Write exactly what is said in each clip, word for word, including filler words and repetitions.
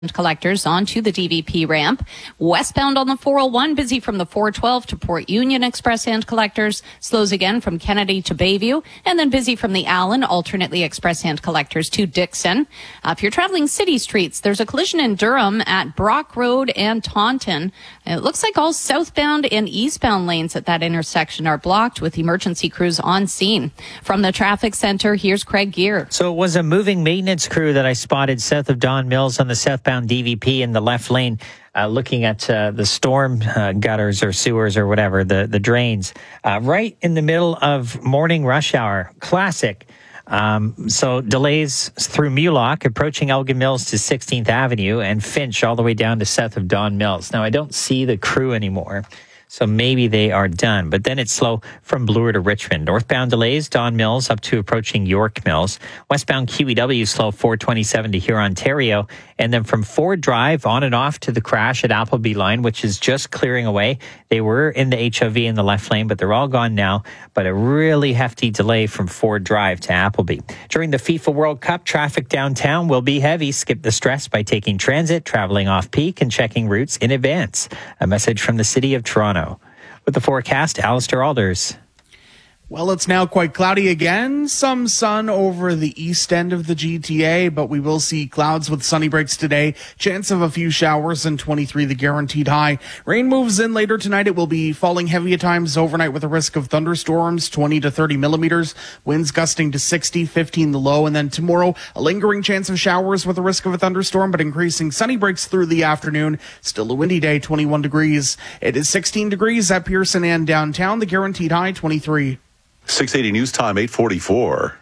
collectors onto the D V P ramp. Westbound on the four oh one, busy from the four twelve to Port Union Express hand collectors. Slows again from Kennedy to Bayview. And then busy from the Allen, alternately express hand collectors to Dixon. Uh, if you're traveling city streets, there's a collision in Durham at Brock Road and Taunton. It looks like all southbound and eastbound lanes at that intersection are blocked with emergency crews on scene. From the traffic center, here's Craig Gear. So it was a moving maintenance crew that I spotted south of Don Mills on the southbound D V P in the left lane, uh, looking at uh, the storm uh, gutters or sewers or whatever, the, the drains, uh, right in the middle of morning rush hour. Classic. Um, so delays through Mulock, approaching Elgin Mills to sixteenth Avenue, and Finch all the way down to south of Don Mills. Now, I don't see the crew anymore, so maybe they are done. But then it's slow from Bloor to Richmond. Northbound delays, Don Mills up to approaching York Mills. Westbound Q E W slow four twenty-seven to Huron, Ontario. And then from Ford Drive on and off to the crash at Appleby Line, which is just clearing away. They were in the H O V in the left lane, but they're all gone now. But a really hefty delay from Ford Drive to Appleby. During the FIFA World Cup, traffic downtown will be heavy. Skip the stress by taking transit, traveling off-peak, and checking routes in advance. A message from the City of Toronto. With the forecast, Alistair Alders. Well, it's now quite cloudy again. Some sun over the east end of the G T A, but we will see clouds with sunny breaks today. Chance of a few showers, and twenty-three the guaranteed high. Rain moves in later tonight. It will be falling heavy at times overnight with a risk of thunderstorms, twenty to thirty millimeters. Winds gusting to sixty, fifteen the low. And then tomorrow, a lingering chance of showers with a risk of a thunderstorm, but increasing sunny breaks through the afternoon. Still a windy day, twenty-one degrees. It is sixteen degrees at Pearson and downtown. The guaranteed high, twenty-three. six eighty News Time, eight forty-four.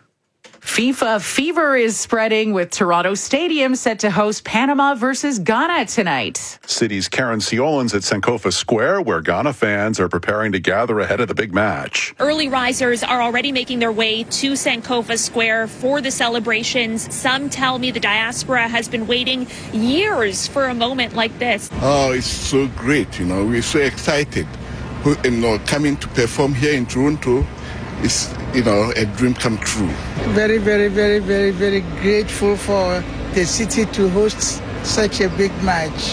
FIFA fever is spreading with Toronto Stadium set to host Panama versus Ghana tonight. City's Karen Ciolans at Sankofa Square, where Ghana fans are preparing to gather ahead of the big match. Early risers are already making their way to Sankofa Square for the celebrations. Some tell me the diaspora has been waiting years for a moment like this. Oh, it's so great. You know, we're so excited. You know, coming to perform here in Toronto is, you know, a dream come true. Very, very, very, very, very grateful for the city to host such a big match.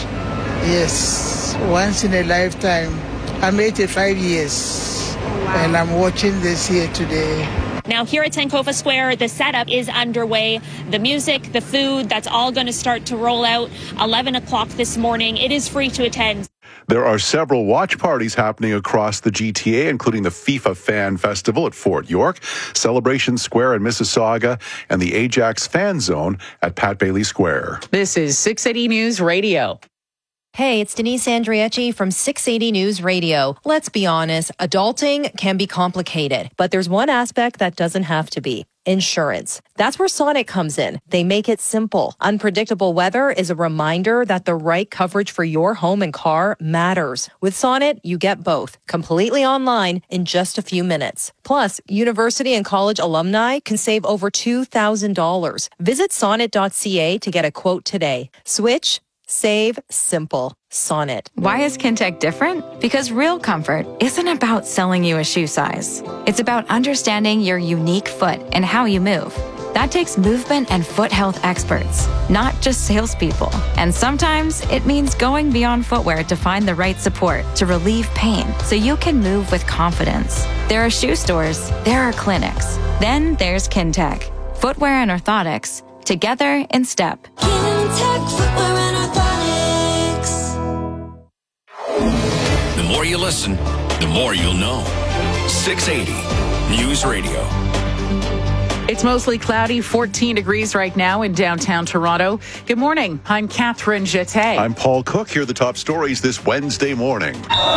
Yes, once in a lifetime. I'm eighty-five years, wow. And I'm watching this here today. Now here at Sankofa Square, the setup is underway. The music, the food, that's all going to start to roll out eleven o'clock this morning. It is free to attend. There are several watch parties happening across the G T A, including the FIFA Fan Festival at Fort York, Celebration Square in Mississauga, and the Ajax Fan Zone at Pat Bailey Square. This is six eighty News Radio. Hey, it's Denise Andriecci from six eighty News Radio. Let's be honest, adulting can be complicated, but there's one aspect that doesn't have to be. Insurance. That's where Sonnet comes in. They make it simple. Unpredictable weather is a reminder that the right coverage for your home and car matters. With Sonnet, you get both, completely online in just a few minutes. Plus, university and college alumni can save over two thousand dollars. Visit sonnet dot c a to get a quote today. Switch, save, simple. Sonnet. Why is Kintec different? Because real comfort isn't about selling you a shoe size. It's about understanding your unique foot and how you move. That takes movement and foot health experts, not just salespeople. And sometimes it means going beyond footwear to find the right support to relieve pain so you can move with confidence. There are shoe stores, there are clinics. Then there's Kintec. Footwear and orthotics, together in step. Kintec Footwear and Orthotics. The more you listen, the more you'll know. six eighty News Radio. It's mostly cloudy, fourteen degrees right now in downtown Toronto. Good morning. I'm Catherine Jeté. I'm Paul Cook. Here are the top stories this Wednesday morning.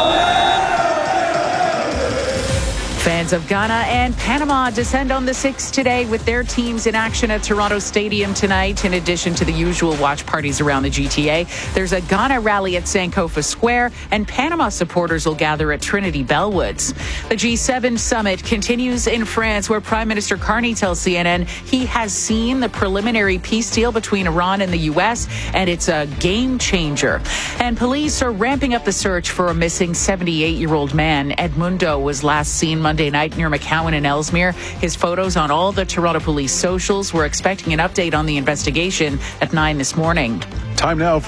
Fans of Ghana and Panama descend on the sixth today with their teams in action at Toronto Stadium tonight. In addition to the usual watch parties around the G T A, there's a Ghana rally at Sankofa Square, and Panama supporters will gather at Trinity Bellwoods. The G seven summit continues in France, where Prime Minister Carney tells C N N he has seen the preliminary peace deal between Iran and the U S, and it's a game changer. And police are ramping up the search for a missing seventy-eight-year-old man. Edmundo was last seen Monday night near McCowan and Ellesmere. His photos on all the Toronto Police socials. We're expecting an update on the investigation at nine this morning. Time now